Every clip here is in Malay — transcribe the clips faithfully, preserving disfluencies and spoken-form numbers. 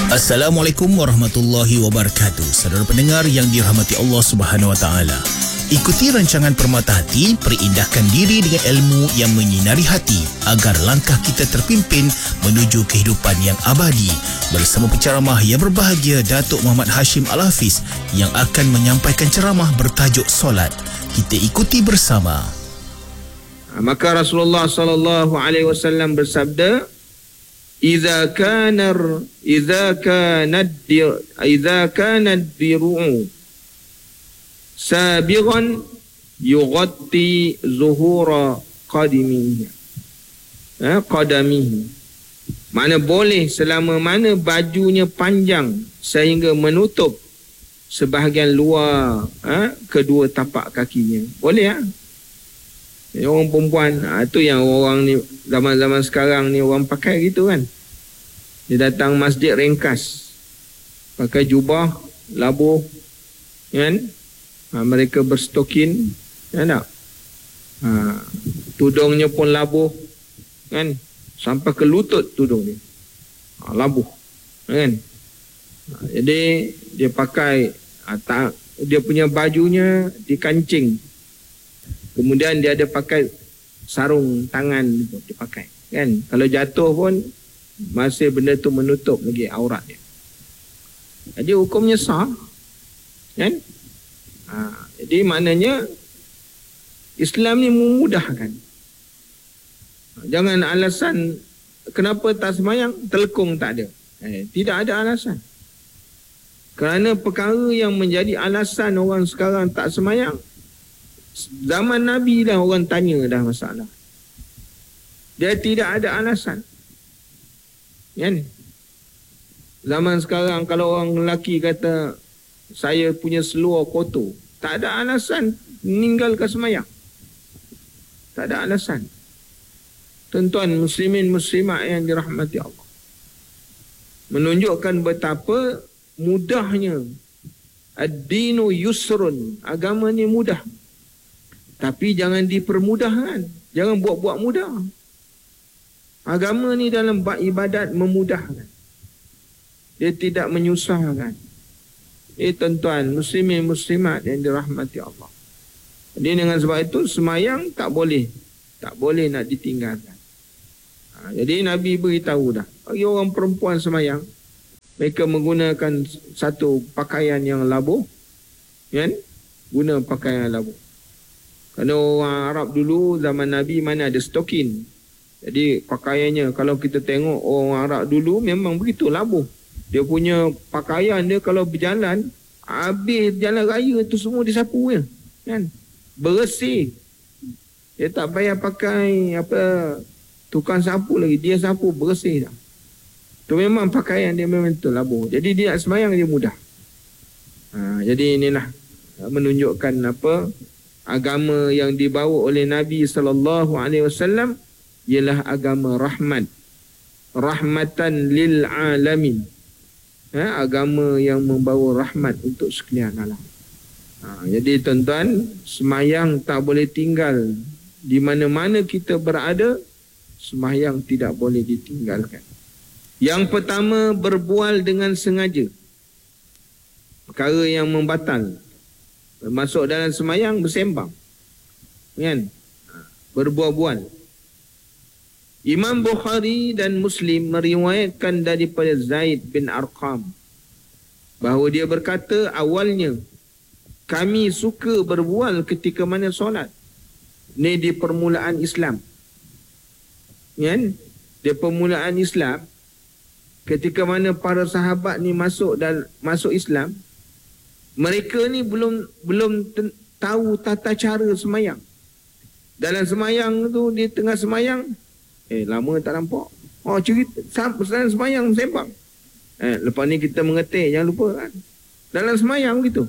Assalamualaikum warahmatullahi wabarakatuh. Saudara pendengar yang dirahmati Allah Subhanahu wa taala. Ikuti rancangan Permata Hati, perindahkan diri dengan ilmu yang menyinari hati agar langkah kita terpimpin menuju kehidupan yang abadi. Bersama penceramah yang berbahagia Datuk Muhammad Hashim Al-Hafiz yang akan menyampaikan ceramah bertajuk solat. Kita ikuti bersama. Maka Rasulullah sallallahu alaihi wasallam bersabda, "Idza kana idza kana idza kana ad-diru'u sabighan yughatti zuhura qadimihi." Ha, qadamihi. Mana boleh selama mana bajunya panjang sehingga menutup sebahagian luar ha, kedua tapak kakinya. Boleh ah. Ya? Orang perempuan, ha, itu yang orang ni zaman-zaman sekarang ni orang pakai gitu kan. Dia datang masjid ringkas, pakai jubah, labuh, kan? Ha, mereka berstokin, ya tak? Ha, tudungnya pun labuh, kan? Sampai ke lutut tudung dia. Ha, labuh, kan? Ha, jadi dia pakai, ha, tak, dia punya bajunya dikancing. Kemudian dia ada pakai sarung tangan itu dipakai, kan? Kalau jatuh pun masih benda tu menutup lagi aurat dia. Jadi hukumnya sah, kan? Ha, jadi maknanya Islam ni memudahkan. Jangan alasan kenapa tak semayang, telekung tak ada. Eh, tidak ada alasan. Kerana perkara yang menjadi alasan orang sekarang tak semayang, zaman Nabi dah orang tanya dah masalah. Dia tidak ada alasan. Kan? Zaman sekarang kalau orang lelaki kata saya punya seluar kotor, tak ada alasan meninggalkan semayang. Tak ada alasan. Tuan-tuan muslimin muslimat yang dirahmati Allah, menunjukkan betapa mudahnya ad-dinu yusrun. Agama ni mudah. Tapi jangan dipermudahkan. Jangan buat-buat mudah. Agama ni dalam bab ibadat memudahkan. Dia tidak menyusahkan. Eh tuan-tuan, muslimin muslimat yang dirahmati Allah. Jadi dengan sebab itu semayang tak boleh. Tak boleh nak ditinggalkan. Ha, jadi Nabi beritahu dah. Bagi orang perempuan semayang, mereka menggunakan satu pakaian yang labuh. Kan? Guna pakaian yang labuh. Kerana orang Arab dulu zaman Nabi mana ada stokin. Jadi pakaiannya kalau kita tengok orang Arab dulu memang begitu labuh. Dia punya pakaian dia kalau berjalan, habis jalan raya tu semua disapu je. Kan? Bersih. Dia tak payah pakai apa tukang sapu lagi. Dia sapu bersih dah. Tu memang pakaian dia memang tu labuh. Jadi dia nak semayang dia mudah. Ha, jadi inilah menunjukkan apa agama yang dibawa oleh Nabi sallallahu alaihi wasallam ialah agama rahmat. Rahmatan lil alamin. Ha, agama yang membawa rahmat untuk sekalian alam. Ha, jadi tuan-tuan, semayang tak boleh tinggal. Di mana-mana kita berada, semayang tidak boleh ditinggalkan. Yang pertama, berbual dengan sengaja. Perkara yang membatal. Masuk dalam semayang, bersembang. Kan? Berbual-bual. Imam Bukhari dan Muslim meriwayatkan daripada Zaid bin Arqam bahawa dia berkata, awalnya kami suka berbual ketika mana solat. Ini di permulaan Islam. Kan? Di permulaan Islam, ketika mana para sahabat ni masuk dan masuk Islam, mereka ni belum belum ten, tahu tata cara semayang. Dalam semayang tu, di tengah semayang, eh lama tak nampak. Oh cerita, dalam semayang sembang. Eh, lepas ni kita mengerti, jangan lupa kan. Dalam semayang gitu.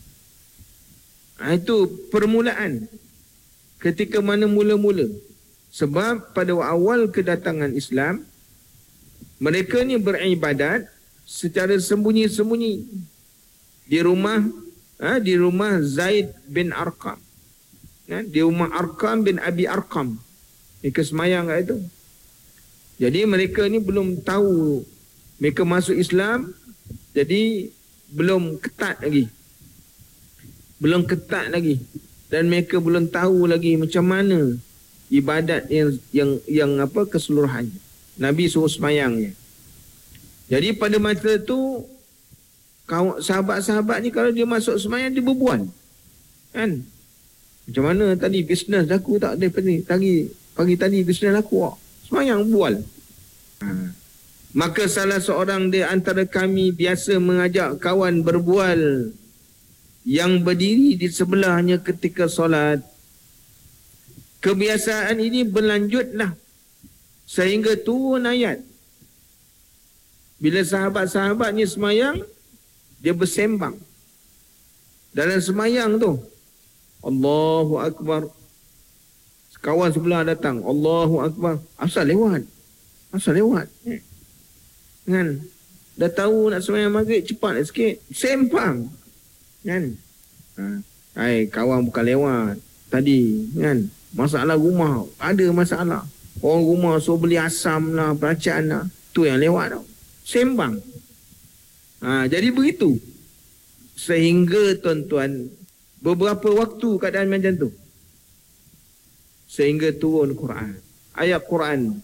Ha, itu permulaan. Ketika mana mula-mula. Sebab pada awal kedatangan Islam, mereka ni beribadat secara sembunyi-sembunyi. Di rumah ha, di rumah Zaid bin Arqam. Ha, di rumah Arqam bin Abi Arqam. Mereka semayang kat itu. Jadi mereka ni belum tahu Mereka masuk Islam, jadi belum ketat lagi. Belum ketat lagi. Dan mereka belum tahu lagi macam mana ibadat yang yang yang apa keseluruhannya. Nabi suruh semayangnya. Jadi pada masa tu kawan sahabat-sahabat ni kalau dia masuk semayang dia berbual. Kan? Macam mana tadi bisnes aku tak ada pagi tadi pagi tadi bisnes aku semayang bual. Ha. Maka salah seorang di antara kami biasa mengajak kawan berbual yang berdiri di sebelahnya ketika solat. Kebiasaan ini berlanjutlah sehingga turun ayat. Bila sahabat-sahabat ni semayang, dia bersembang. Dalam semayang tu, Allahu Akbar. Kawan sebelah datang, Allahu Akbar. Asal lewat. Asal lewat. Kan? Dah tahu nak semayang maghrib, cepat sikit. Sempang. Kan? Ha. Hai, kawan bukan lewat. Tadi, kan? Masalah rumah. Ada masalah. Orang rumah suruh beli asam lah, bacaan lah. Tu yang lewat tau. Sembang. Ha, jadi begitu. Sehingga tuan-tuan, beberapa waktu keadaan macam tu. Sehingga turun Quran. Ayat Quran.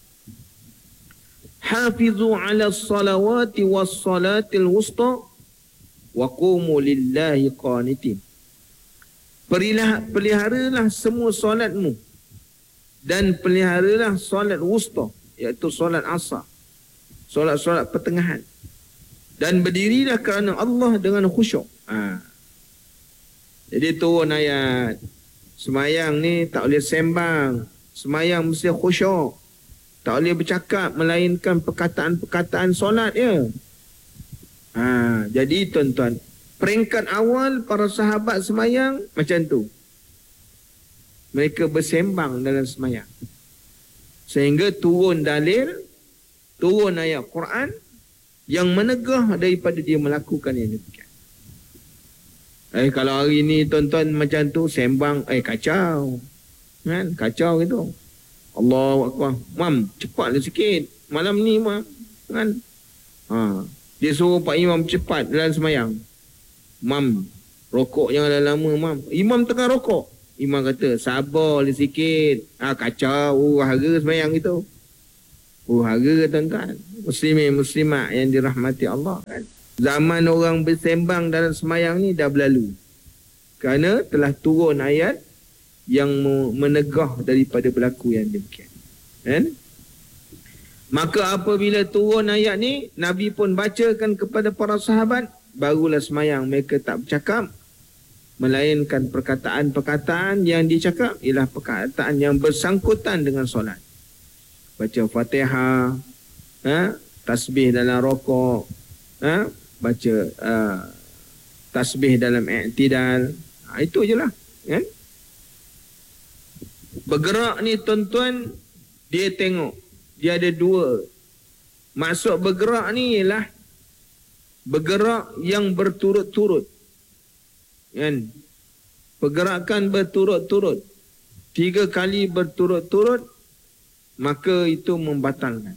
Hafizu ala salawati was salatil wusta wa qumu lillahi qanitin. Peliharalah semua solatmu dan peliharalah solat wusta, iaitu solat asar, solat-solat pertengahan, dan berdirilah kerana Allah dengan khusyuk. Ha. Jadi turun ayat semayang ni tak boleh sembang, semayang mesti khusyuk, tak boleh bercakap melainkan perkataan-perkataan solat ya. Ha. Jadi tuan-tuan, peringkat awal para sahabat semayang macam tu. Mereka bersembang dalam semayang. Sehingga turun dalil, turun ayat Quran yang menegah daripada dia melakukan yang demikian. Eh kalau hari ni tuan-tuan macam tu sembang, eh kacau. Kan? Kacau gitu. Allahu Akbar. Mam, cepatlah sikit. Malam ni mam. Kan? Ha. Dia suruh Pak Imam cepat dalam semayang. Mam, rokok jangan lama mam. Imam tengah rokok. Imam kata, sabarlah sikit. Ah kacau. Oh, harga semayang itu. Oh, harga tuan-tuan. Muslimin muslimat yang dirahmati Allah. Kan? Zaman orang bersembang dalam semayang ni dah berlalu. Kerana telah turun ayat yang menegah daripada berlaku yang demikian. Kan? Maka apabila turun ayat ni, Nabi pun bacakan kepada para sahabat, barulah semayang mereka tak bercakap, melainkan perkataan-perkataan yang dicakap ialah perkataan yang bersangkutan dengan solat. Baca Fatihah, ha? Tasbih dalam rokok, ha? Baca uh, tasbih dalam i'tidal. Ha, itu je lah. Kan? Bergerak ni tuan-tuan, dia tengok. Dia ada dua. Maksud bergerak ni ialah bergerak yang berturut-turut. Kan? Pergerakan berturut-turut. Tiga kali berturut-turut, maka itu membatalkan.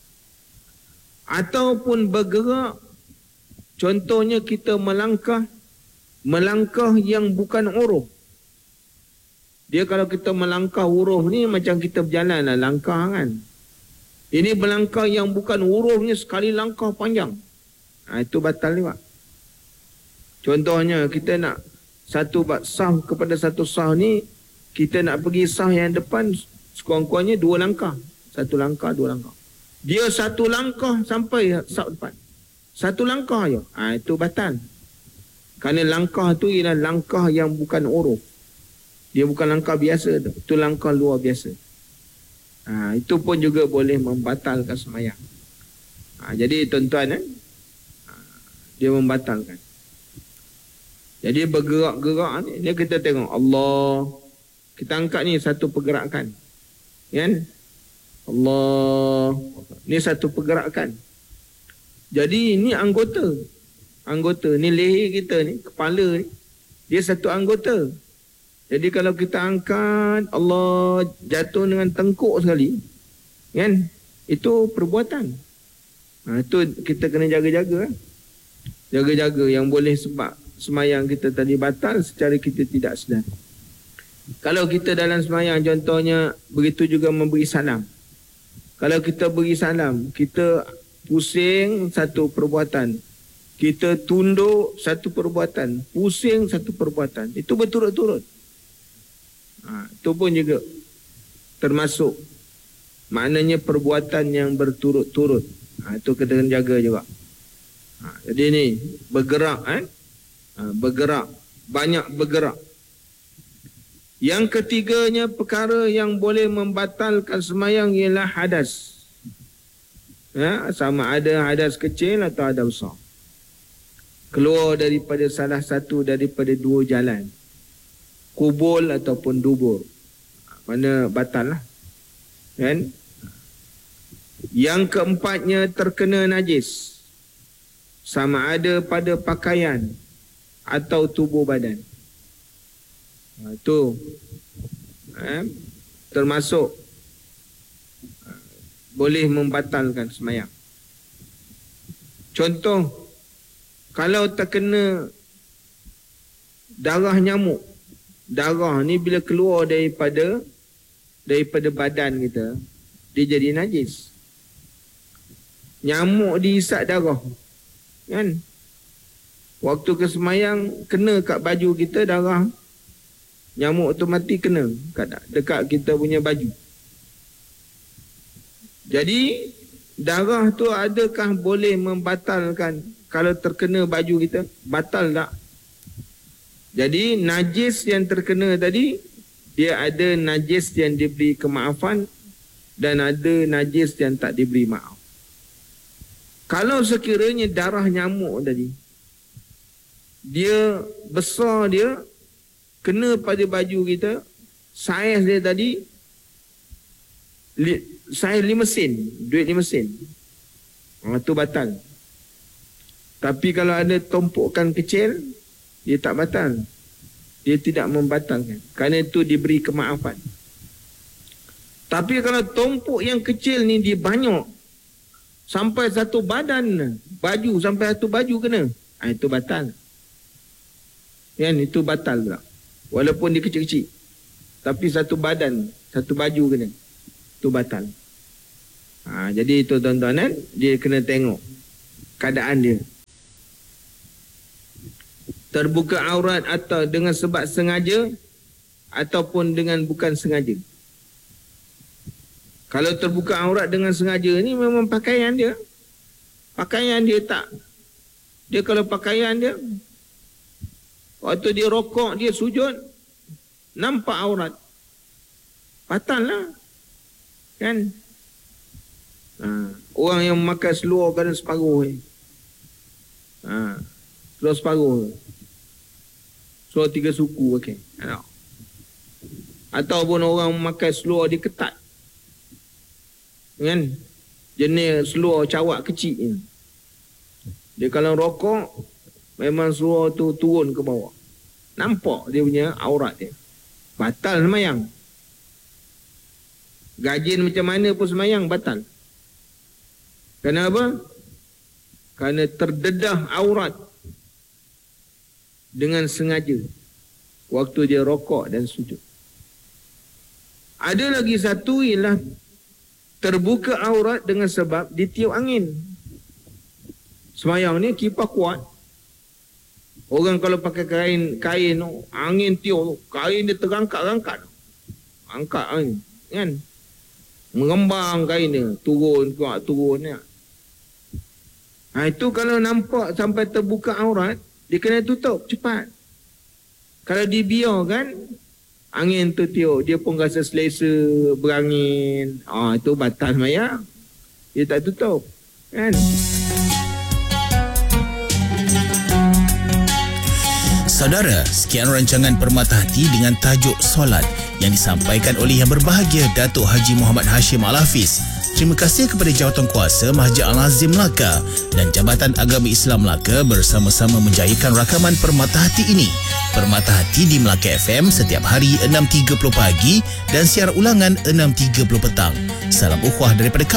Ataupun bergerak, contohnya kita melangkah, melangkah yang bukan uruf. Dia kalau kita melangkah uruf ni macam kita berjalan lah langkah kan. Ini melangkah yang bukan urufnya, sekali langkah panjang. Ha, itu batal juga. Contohnya kita nak satu sah kepada satu sah ni, kita nak pergi sah yang depan, sekurang-kurangnya dua langkah. Satu langkah, dua langkah. Dia satu langkah sampai sah depan. Satu langkah je. Ha, itu batal. Kerana langkah tu ialah langkah yang bukan uruf. Dia bukan langkah biasa tu. Itu langkah luar biasa. Ha, itu pun juga boleh membatalkan semayang. Ha, jadi tuan-tuan, eh, dia membatalkan. Jadi bergerak-gerak ni, dia kita tengok Allah. Kita angkat ni satu pergerakan. Kan? Allah. Ni satu pergerakan. Jadi ini anggota. Anggota. Ni leher kita ni, kepala ni. Dia satu anggota. Jadi kalau kita angkat, Allah jatuh dengan tengkuk sekali. Kan? Itu perbuatan. Ha, itu kita kena jaga-jaga. Jaga-jaga yang boleh sebab semayang kita tadi batal secara kita tidak sedar. Kalau kita dalam semayang contohnya begitu juga memberi salam. Kalau kita beri salam, kita pusing satu perbuatan. Kita tunduk satu perbuatan. Pusing satu perbuatan. Itu berturut-turut. Ha, itu pun juga termasuk. Maknanya perbuatan yang berturut-turut. Ha, itu kita kena jaga juga. Ha, jadi ni, bergerak. Eh? Ha, bergerak. Banyak bergerak. Yang ketiganya perkara yang boleh membatalkan semayang ialah hadas. Ya, sama ada hadas kecil atau hadas besar. Keluar daripada salah satu daripada dua jalan. Kubul ataupun dubur. Mana batal lah. Kan? Yang keempatnya terkena najis. Sama ada pada pakaian atau tubuh badan. Itu eh, termasuk eh, boleh membatalkan semayang. Contoh, kalau terkena darah nyamuk, darah ni bila keluar daripada daripada badan kita, dia jadi najis. Nyamuk dihisap darah, kan? Waktu ke semayang kena kat baju kita darah, nyamuk tu mati kena kat dekat kita punya baju. Jadi darah tu adakah boleh membatalkan kalau terkena baju kita? Batal tak? Jadi najis yang terkena tadi, dia ada najis yang diberi kemaafan dan ada najis yang tak diberi maaf. Kalau sekiranya darah nyamuk tadi, dia besar, dia kena pada baju kita, saiz dia tadi li, saiz lima sen, duit lima sen. Ha, tu batal. Tapi kalau ada tumpukan kecil, dia tak batal. Dia tidak membatalkan. Kerana itu diberi kemaafan. Tapi kalau tumpuk yang kecil ni dia banyak, sampai satu badan baju, sampai satu baju kena, ha, itu batal. Kan, itu batal pula. Walaupun dia kecil-kecil. Tapi satu badan, satu baju kena. Itu batal. Ha, jadi itu tuan-tuan, dia kena tengok keadaan dia. Terbuka aurat atau dengan sebab sengaja ataupun dengan bukan sengaja. Kalau terbuka aurat dengan sengaja ni memang pakaian dia. Pakaian dia tak. Dia kalau pakaian dia, waktu dia rokok, dia sujud, nampak aurat. Batal lah. Kan? Ha, orang yang makan seluar kadang separuh. Eh. Ha, seluar separuh. Seluar tiga suku. Okay. Ataupun orang makan seluar dia ketat. Kan? Jenis seluar cawak kecil ni. Dia kalau rokok, memang seluar tu turun ke bawah. Nampak dia punya aurat dia. Batal semayang. Gajin macam mana pun semayang, batal. Kenapa? Kerana terdedah aurat dengan sengaja waktu dia rokok dan sujud. Ada lagi satu ialah terbuka aurat dengan sebab ditiup angin. Semayang ni kipas kuat. Orang kalau pakai kain, kain angin tiup, kain dia terangkat-rangkat. Angkat angin, kan? Mengembang kain dia, turun, kuat, turun. Ya. Ha, itu kalau nampak sampai terbuka aurat, dia kena tutup cepat. Kalau dibiarkan, angin tu tiup, dia pun rasa selesa berangin. Ah, itu batal semayang. Dia tak tutup, kan? Saudara, sekian rancangan Permata Hati dengan tajuk Solat yang disampaikan oleh Yang Berbahagia Datuk Haji Muhammad Hashim Al-Hafiz. Terima kasih kepada Jawatankuasa Mahjid Al-Azim Melaka dan Jabatan Agama Islam Melaka bersama-sama menjayakan rakaman Permata Hati ini. Permata Hati di Melaka F M setiap hari enam tiga puluh pagi dan siar ulangan enam tiga puluh petang. Salam ukhuwah daripada